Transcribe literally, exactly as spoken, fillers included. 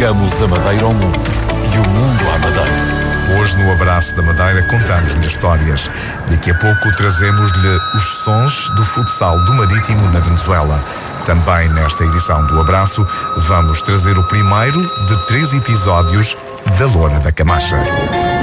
Dedicamos a Madeira ao mundo e o mundo à Madeira. Hoje, no Abraço da Madeira, contamos-lhe histórias. Daqui a pouco trazemos-lhe os sons do futsal do Marítimo na Venezuela. Também nesta edição do Abraço, vamos trazer o primeiro de três episódios da Loura da Camacha.